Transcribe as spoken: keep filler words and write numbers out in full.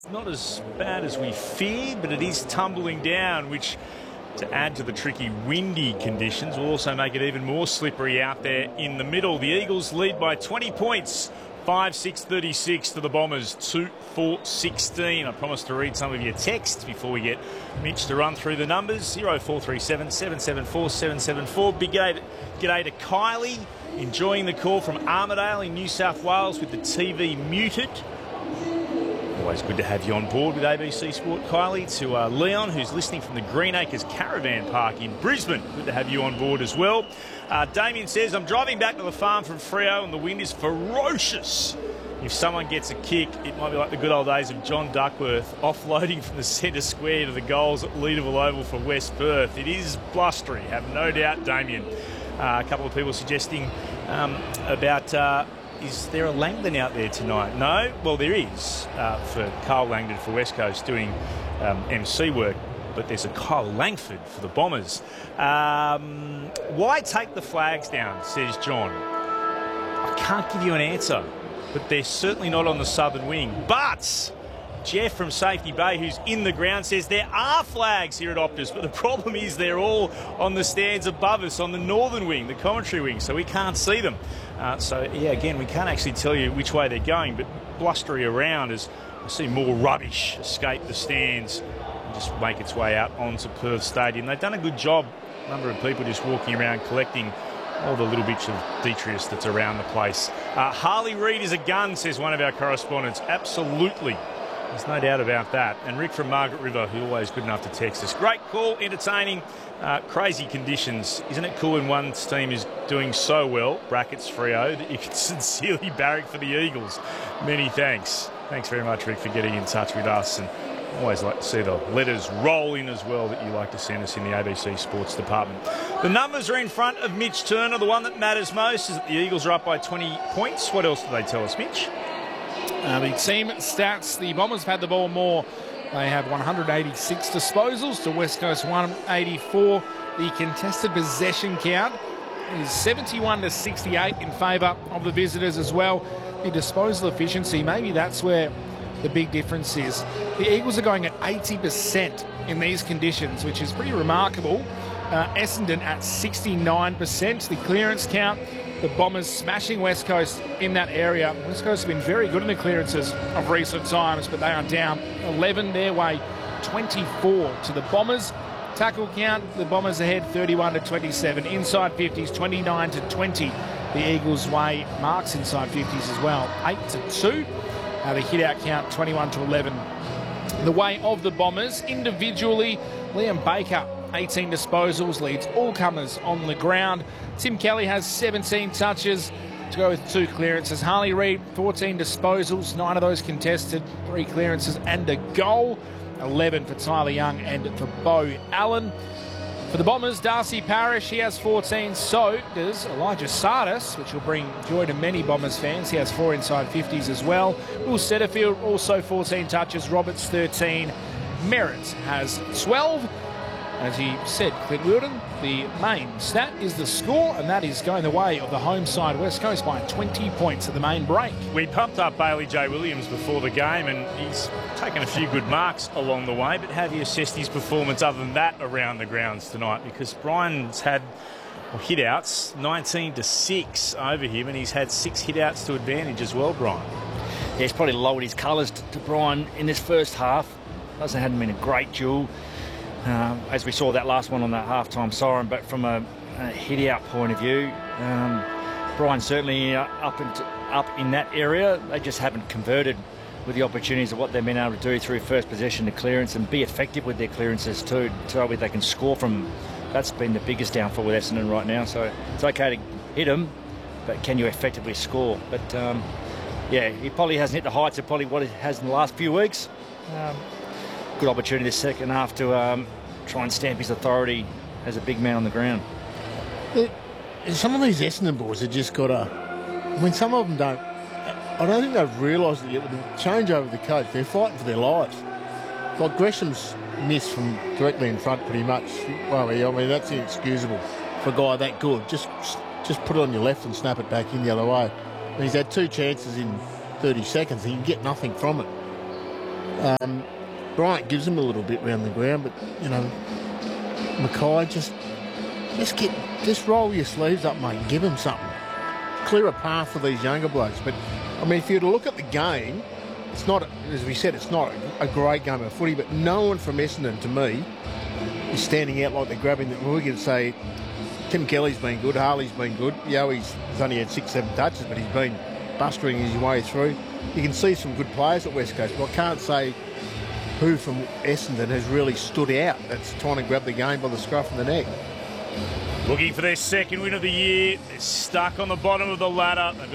Not as bad as we feared, but it is tumbling down, which, to add to the tricky windy conditions, will also make it even more slippery out there in the middle. The Eagles lead by twenty points, five six thirty-six to the Bombers, two four sixteen. I promised to read some of your texts before we get Mitch to run through the numbers. oh four three seven, seven seven four, seven seven four. Big g'day to, g'day to Kylie, enjoying the call from Armidale in New South Wales with the T V muted. Always good to have you on board with A B C Sport, Kylie. To uh, Leon, who's listening from the Greenacres Caravan Park in Brisbane. Good to have you on board as well. Uh, Damien says, I'm driving back to the farm from Freo and the wind is ferocious. If someone gets a kick, it might be like the good old days of John Duckworth offloading from the centre square to the goals at Leederville Oval for West Perth. It is blustery, have no doubt, Damien. Uh, a couple of people suggesting um, about... Uh, Is there a Langdon out there tonight? No? Well, there is uh, for Carl Langdon for West Coast doing um, M C work, but there's a Kyle Langford for the Bombers. Um, why take the flags down, says John. I can't give you an answer, but they're certainly not on the southern wing. But Jeff from Safety Bay, who's in the ground, says there are flags here at Optus, but the problem is they're all on the stands above us on the northern wing, the commentary wing, so we can't see them. Uh, so, yeah, again, we can't actually tell you which way they're going, but blustery around as I see more rubbish escape the stands and just make its way out onto Perth Stadium. They've done a good job, a number of people just walking around collecting all the little bits of detritus that's around the place. Uh, Harley Reid is a gun, says one of our correspondents. Absolutely. There's no doubt about that. And Rick from Margaret River, who always good enough to text us. Great call, entertaining, uh, crazy conditions. Isn't it cool when one team is doing so well, brackets Freo, that you can sincerely barrack for the Eagles? Many thanks. Thanks very much, Rick, for getting in touch with us. And always like to see the letters roll in as well that you like to send us in the A B C Sports department. The numbers are in front of Mitch Turner. The one that matters most is that the Eagles are up by twenty points. What else do they tell us, Mitch? Uh, the team stats, the Bombers have had the ball more. They have one hundred eighty-six disposals to West Coast one hundred eighty-four. The contested possession count is seventy-one to sixty-eight in favour of the visitors as well. The disposal efficiency, maybe that's where the big difference is. The Eagles are going at eighty percent in these conditions, which is pretty remarkable. Uh, Essendon at sixty-nine percent. The clearance count, the Bombers smashing West Coast in that area. West Coast have been very good in the clearances of recent times, but they are down eleven their way, twenty-four to the Bombers. Tackle count, the Bombers ahead thirty-one to twenty-seven. Inside fifties, twenty-nine to twenty. The Eagles' way, marks inside fifties as well, eight to two. Uh, the hit-out count, twenty-one to eleven. The way of the Bombers, individually, Liam Baker, eighteen disposals, leads all comers on the ground. Tim Kelly has seventeen touches to go with two clearances. Harley Reid, fourteen disposals, nine of those contested, three clearances and a goal. eleven for Tyler Young and for Beau Allen. For the Bombers, Darcy Parish, he has fourteen. So does Elijah Sardis, which will bring joy to many Bombers fans. He has four inside fifties as well. Will Setterfield, also fourteen touches. Roberts, thirteen. Merritt has twelve. As he said, Clint Wilden, the main stat is the score, and that is going the way of the home side West Coast by twenty points at the main break. We pumped up Bailey J. Williams before the game, and he's taken a few good marks along the way, but how do you assess his performance other than that around the grounds tonight? Because Brian's had well, hit-outs, nineteen to six over him, and he's had six hit-outs to advantage as well, Brian. Yeah, he's probably lowered his colours to, to Brian in this first half. Doesn't hadn't been a great duel. Um, as we saw that last one on that half-time siren, but from a, a hit-out point of view, um, Brian certainly uh, up, into, up in that area. They just haven't converted with the opportunities of what they've been able to do through first possession to clearance and be effective with their clearances too, so they can score from. That's been the biggest downfall with Essendon right now. So it's okay to hit them, but can you effectively score? But um, yeah, he probably hasn't hit the heights of probably what it has in the last few weeks. Um, Good opportunity this second half to um, try and stamp his authority as a big man on the ground. Some of these Essendon boys have just got to... I mean, some of them don't... I don't think they've realised it yet. With the change over the coach, they're fighting for their lives. Like Gresham's miss from directly in front pretty much. Well, I mean, that's inexcusable for a guy that good. Just, just put it on your left and snap it back in the other way. And he's had two chances in thirty seconds. He can get nothing from it. Um, Bryant gives him a little bit round the ground, but you know, Mackay just just get just roll your sleeves up, mate. And give him something. Clear a path for these younger blokes. But I mean, if you were to look at the game, it's not, as we said, it's not a great game of footy. But no one from Essendon, to me, is standing out like they're grabbing. The, we can say Tim Kelly's been good, Harley's been good. Yoey's he's only had six, seven touches, but he's been bustering his way through. You can see some good players at West Coast, but I can't say who from Essendon has really stood out that's trying to grab the game by the scruff of the neck. Looking for their second win of the year. They're stuck on the bottom of the ladder. They've got